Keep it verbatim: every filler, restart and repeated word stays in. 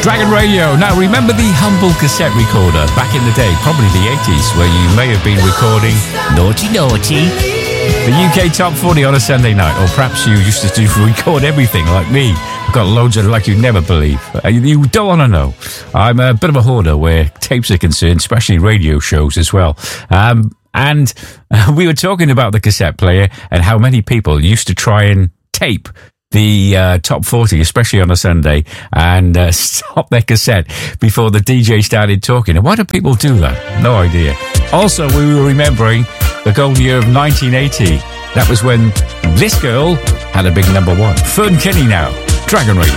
Dragon Radio. Now, remember the humble cassette recorder back in the day, probably the eighties, where you may have been recording Naughty Naughty, the U K Top forty on a Sunday night, or perhaps you used to do record everything like me. I've got loads of like you'd never believe. Uh, you don't want to know. I'm a bit of a hoarder where tapes are concerned, especially radio shows as well. Um, and uh, we were talking about the cassette player and how many people used to try and tape the uh, top forty, especially on a Sunday, and uh, stop their cassette before the D J started talking. And why do people do that? No idea. Also, we were remembering the golden year of nineteen eighty. That was when this girl had a big number one. Fern Kinney now. Dragon Radio.